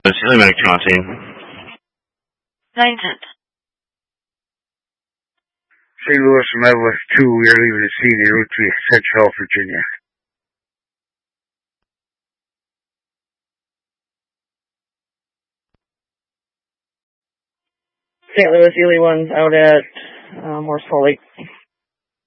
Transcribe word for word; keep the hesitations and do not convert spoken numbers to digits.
Saint Louis County. nine ten. Saint Louis from Evelyn two, we are leaving the scene in Route three, Central, Virginia. Saint Louis, Ely one's out at uh, Morse Fall Lake.